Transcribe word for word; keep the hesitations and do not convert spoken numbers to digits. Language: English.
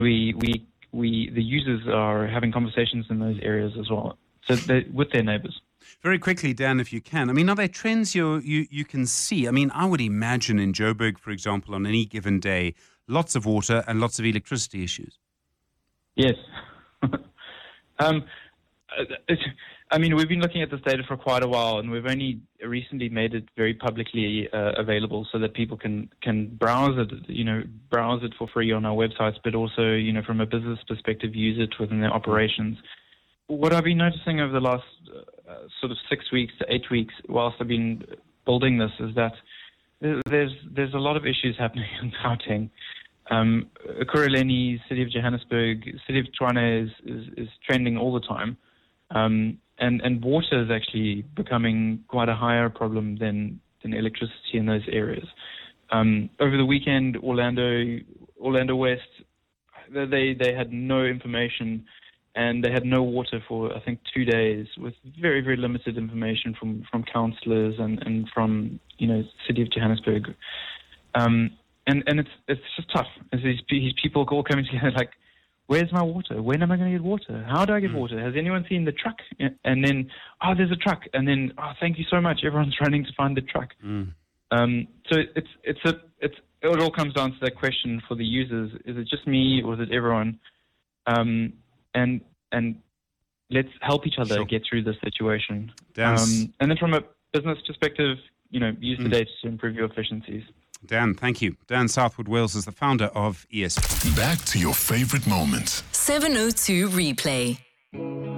we we we the users are having conversations in those areas as well, so they, with their neighbours. Very quickly, Dan, if you can. I mean, are there trends you you you can see? I mean, I would imagine in Joburg, for example, on any given day, lots of water and lots of electricity issues. Yes. um, it's, I mean, we've been looking at this data for quite a while, and we've only recently made it very publicly uh, available so that people can, can browse it, you know, browse it for free on our websites, but also, you know, from a business perspective, use it within their operations. What I've been noticing over the last uh, sort of six weeks to eight weeks, whilst I've been building this, is that there's there's a lot of issues happening in Gauteng. Um, Ekurhuleni, City of Johannesburg, City of Tshwane is, is, is trending all the time. Um, and, and water is actually becoming quite a higher problem than, than electricity in those areas. Um, over the weekend, Orlando, Orlando West, they, they had no information, and they had no water for, I think, two days with very, very limited information from, from councillors and, and from, you know, City of Johannesburg. Um, and, and it's it's just tough. As these, these people all coming together like, where's my water? When am I going to get water? How do I get mm. water? Has anyone seen the truck? And then, oh, there's a truck. And then, oh, thank you so much. Everyone's running to find the truck. Mm. Um, so it's it's a it's it all comes down to that question for the users: is it just me, or is it everyone? Um, and and let's help each other sure. get through this situation. Um, and then from a business perspective, you know, use the mm. data to improve your efficiencies. Dan, thank you. Dan Southwood-Wales is the founder of E S P. Back to your favorite moments. seven oh two Replay.